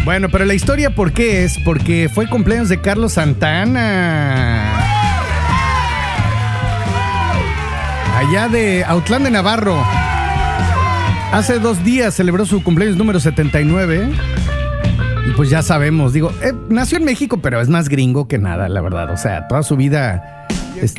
Bueno, pero la historia, ¿por qué es? Porque fue cumpleaños de Carlos Santana. Allá de Autlán de Navarro. Hace 2 días celebró su cumpleaños número 79. Y pues ya sabemos, digo, nació en México, pero es más gringo que nada, la verdad. O sea, toda su vida,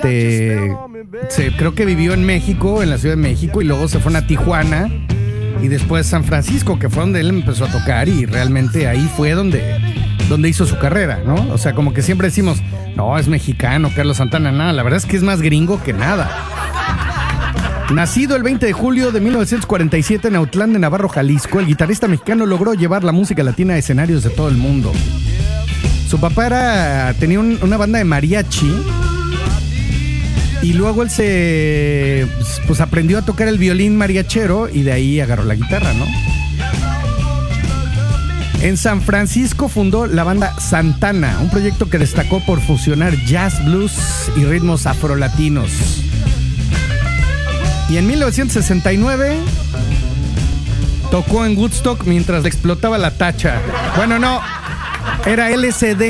creo que vivió en México, en la Ciudad de México, y luego se fueron a Tijuana y después San Francisco, que fue donde él empezó a tocar, y realmente ahí fue donde hizo su carrera, ¿no? O sea, como que siempre decimos, no, es mexicano, Carlos Santana, nada. La verdad es que es más gringo que nada. Nacido el 20 de julio de 1947 en Autlán de Navarro, Jalisco, el guitarrista mexicano logró llevar la música latina a escenarios de todo el mundo. Su papá tenía una banda de mariachi y luego él pues aprendió a tocar el violín mariachero y de ahí agarró la guitarra, ¿no? En San Francisco fundó la banda Santana, un proyecto que destacó por fusionar jazz, blues y ritmos afrolatinos. Y en 1969 tocó en Woodstock mientras le explotaba la tacha. Bueno, no, era LSD.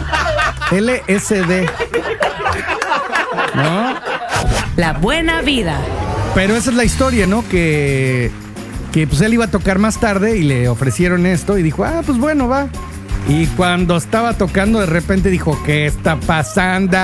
¿No? La buena vida. Pero esa es la historia, ¿no? Que pues él iba a tocar más tarde y le ofrecieron esto y dijo, pues bueno, va. Y cuando estaba tocando, de repente dijo, ¿qué está pasando?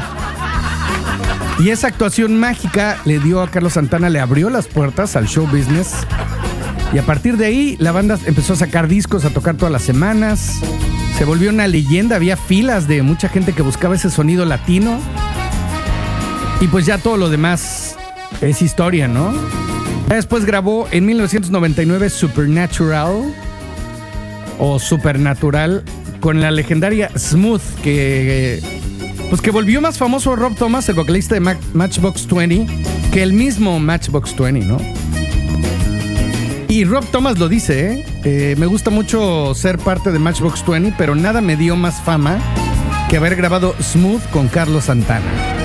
Y esa actuación mágica le dio a Carlos Santana, le abrió las puertas al show business. Y a partir de ahí, la banda empezó a sacar discos, a tocar todas las semanas. Se volvió una leyenda, había filas de mucha gente que buscaba ese sonido latino. Y pues ya todo lo demás es historia, ¿no? Después grabó en 1999 Supernatural o Supernatural con la legendaria Smooth, que volvió más famoso a Rob Thomas, el vocalista de Matchbox 20, que el mismo Matchbox 20, ¿no? Y Rob Thomas lo dice, me gusta mucho ser parte de Matchbox 20, pero nada me dio más fama que haber grabado Smooth con Carlos Santana.